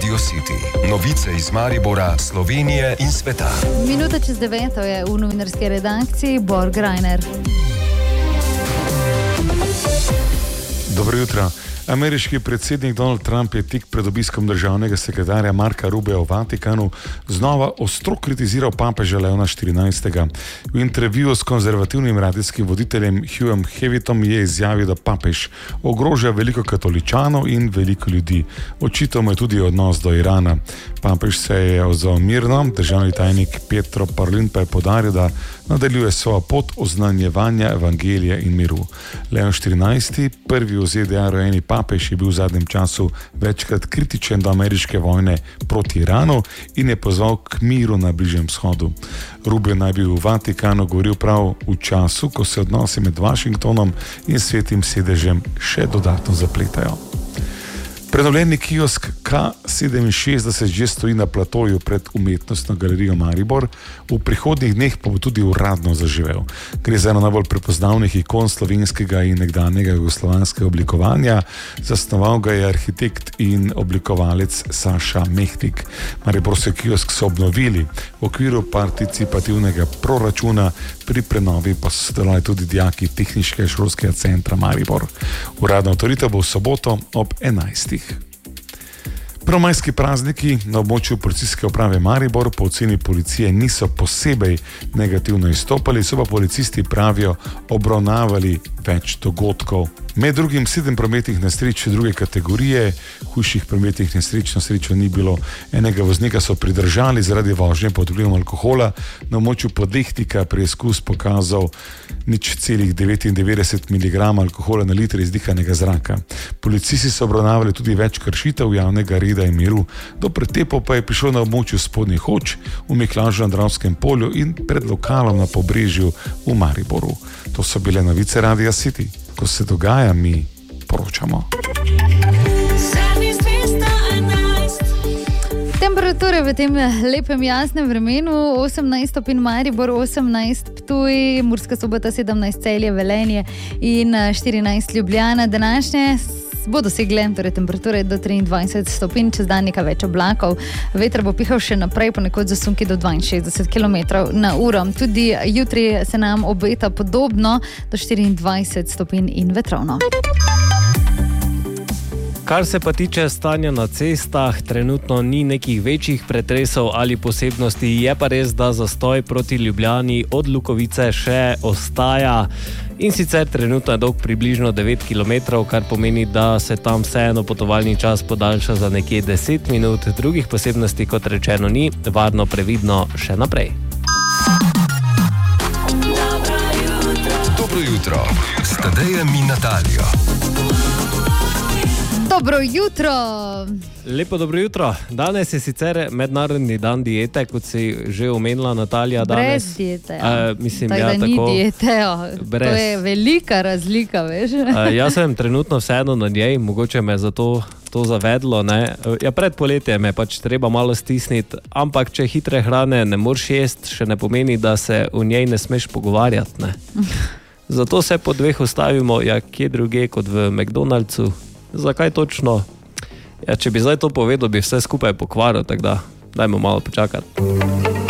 Radio City. Novice iz Maribora, Slovenije in sveta. Minuta čez 9 je v novinarski redakciji Borg Reiner. Dobro jutro. Ameriški predsednik Donald Trump je tik pred obiskom državnega sekretarja Marka Rubija v Vatikanu znova ostro kritiziral papeža Leona XIV. V intervjuju s konzervativnim radijskim voditeljem Hughom Hewitom je izjavil, da papež ogroža veliko katoličanov in veliko ljudi. Očital mu je tudi odnos do Irana. Papež se je odzval mirno, državni tajnik Pietro Parolin pa je poudaril, da nadaljuje svojo pot oznanjevanja evangelija in miru. Leon XIV, prvi v ZDA rojeni papež, je bil v zadnjem času večkrat kritičen do ameriške vojne proti Iranu in je pozval k miru na Bližnjem vzhodu. Rubio naj bi v Vatikanu govoril prav v času, ko se odnosi med Washingtonom in Svetim sedežem še dodatno zapletajo. Prenovljeni kiosk K67 že stoji na platoju pred umetnostno galerijo Maribor, v prihodnjih dneh pa bo tudi uradno zaživel. Gre za eno najbolj prepoznavnih ikon slovenskega in nekdanjega jugoslovanskega oblikovanja. Zasnoval ga je arhitekt in oblikovalec Saša Mehtik. Mariborski kiosk so obnovili v okviru participativnega proračuna, pri prenovi pa so sodelovali tudi dijaki Tehniškega šolskega centra Maribor. Uradna otvoritev bo v soboto ob 11. Prvomajski prazniki na območju policijske uprave Maribor po oceni policije niso posebej negativno izstopali, so pa policisti pravijo obravnavali več dogodkov. Med drugim 7 prometnih nesreč druge kategorije, hujših prometnih nesreč na srečo ni bilo. Enega voznika so pridržali zaradi vožnje pod vplivom alkohola, na območju Podlehtika preizkus pokazal 0,99 mg alkohola na liter izdihanega zraka. Policisti so obravnavali tudi več kršitev javnega reda in miru. Do pretepov pa je prišlo na območju Spodnjih Hoč, v Miklavžu na Dravskem polju in pred lokalom na Pobrežju v Mariboru. To so bile novice Radia City. Ko se dogaja, mi poročamo. Temperature v tem lepem jasnem vremenu, 18 stopinj Maribor, 18 Ptuj, Murska Sobota, 17 Celje, Velenje in 14 Ljubljana. Današnje bodo dosegle temperature do 23 stopinj, čez dan nekaj več oblakov. Veter bo pihal še naprej, ponekod zasunki do 62 km/h. Tudi jutri se nam obeta podobno, do 24 stopinj in vetrovno. Kar se pa tiče stanja na cestah, trenutno ni nekih večjih pretresov ali posebnosti, je pa res, da zastoj proti Ljubljani od Lukovice še ostaja. In sicer trenutno je dolg približno 9 km, kar pomeni, da se tam vseeno potovalni čas podaljša za nekje 10 minut. Drugih posebnosti, kot rečeno, ni, varno, previdno še naprej. Dobro jutro, s Tadejem in Natalijo. Dobro jutro! Lepo dobro jutro. Danes je sicer mednarodni dan diete, kot si že omenila, Natalija. Danes, brez diete. Mislim, tako, ja, da ni tako, diete. brez. To je velika razlika, veš. Jaz sem trenutno vseeno na njej, mogoče me zato to zavedlo. Ne? Ja, pred poletjem je pač treba malo stisniti, ampak če hitre hrane ne moreš jesti, še ne pomeni, da se o njej ne smeš pogovarjati. Ne? Zato se po dveh ustavimo, ja, kje druge kot v McDonald'su. Zakaj točno? Ja, če bi zdaj to povedal, bi vse skupaj pokvaril, tako da dajmo malo počakati.